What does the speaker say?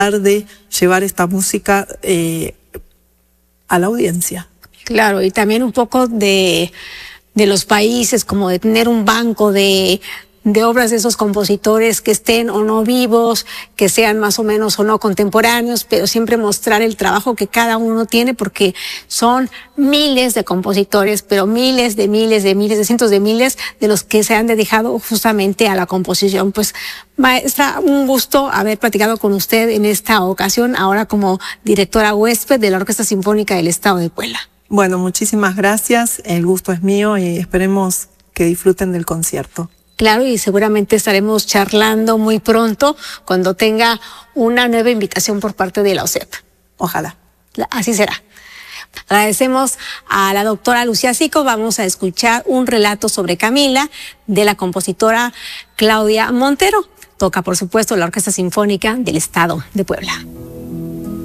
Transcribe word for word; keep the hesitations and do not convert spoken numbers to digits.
de llevar esta música eh, a la audiencia. Claro, y también un poco de, de los países, como de tener un banco de, de obras de esos compositores que estén o no vivos, que sean más o menos o no contemporáneos, pero siempre mostrar el trabajo que cada uno tiene, porque son miles de compositores, pero miles de miles de miles de cientos de miles de los que se han dedicado justamente a la composición. Pues, maestra, un gusto haber platicado con usted en esta ocasión, ahora como directora huésped de la Orquesta Sinfónica del Estado de Puebla. Bueno, muchísimas gracias, el gusto es mío y esperemos que disfruten del concierto. Claro, y seguramente estaremos charlando muy pronto cuando tenga una nueva invitación por parte de la O S E P. Ojalá. Así será. Agradecemos a la doctora Lucía Zico. Vamos a escuchar un relato sobre Camila de la compositora Claudia Montero. Toca, por supuesto, la Orquesta Sinfónica del Estado de Puebla.